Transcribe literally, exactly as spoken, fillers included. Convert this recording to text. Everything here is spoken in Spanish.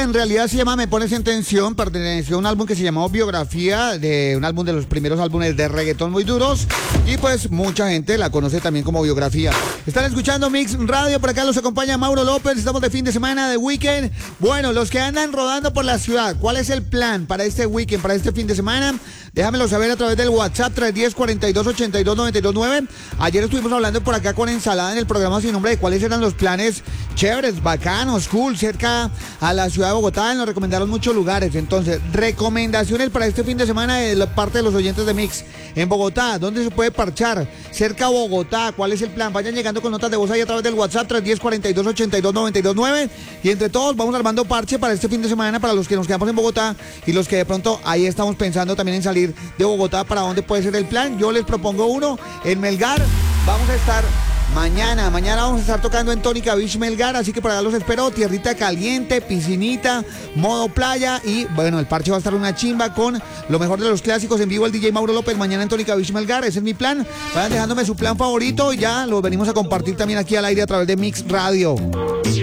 En realidad se llama Me Pones en Tensión, perteneció a un álbum que se llamó Biografía, de un álbum de los primeros álbumes de reggaetón muy duros, y pues mucha gente la conoce también como Biografía. Están escuchando Mix Radio, por acá los acompaña Mauro López, estamos de fin de semana, de weekend. Bueno, los que andan rodando por la ciudad, ¿cuál es el plan para este weekend, para este fin de semana? Déjamelo saber a través del WhatsApp tres uno cero, cuarenta y dos, ochenta y dos, noventa y dos nueve. Ayer estuvimos hablando por acá con Ensalada en el programa Sin Nombre de cuáles eran los planes chéveres, bacanos, cool, cerca a la ciudad de Bogotá. Nos recomendaron muchos lugares. Entonces, recomendaciones para este fin de semana de la parte de los oyentes de Mix. En Bogotá, ¿dónde se puede parchar? Cerca a Bogotá, ¿cuál es el plan? Vayan llegando con notas de voz ahí a través del WhatsApp tres uno cero, cuarenta y dos, ochenta y dos, noventa y dos nueve. Y entre todos vamos armando parche para este fin de semana, para los que nos quedamos en Bogotá y los que de pronto ahí estamos pensando también en salir de Bogotá. ¿Para dónde puede ser el plan? Yo les propongo uno en Melgar. Vamos a estar mañana, mañana vamos a estar tocando en Tónica Beach Melgar, así que para allá los espero, tierrita caliente, piscinita, modo playa y bueno, el parche va a estar una chimba con lo mejor de los clásicos en vivo, el D J Mauro López, mañana en Tónica Beach Melgar, ese es mi plan. Vayan dejándome su plan favorito y ya lo venimos a compartir también aquí al aire a través de Mix Radio.